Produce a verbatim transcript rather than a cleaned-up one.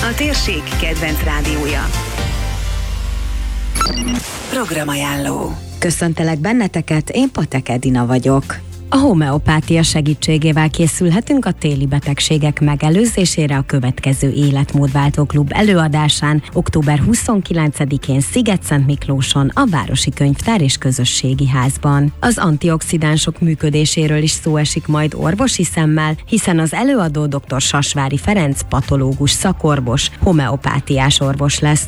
a térség kedvenc rádiója. Programajánló. Köszöntelek benneteket, én Patek Edina vagyok. A homeopátia segítségével készülhetünk a téli betegségek megelőzésére a következő Életmódváltó Klub előadásán október huszonkilencedikén Sziget-Szentmiklóson a Városi Könyvtár és Közösségi Házban. Az antioxidánsok működéséről is szó esik majd orvosi szemmel, hiszen az előadó dr. Sasvári Ferenc patológus szakorvos, homeopátiás orvos lesz.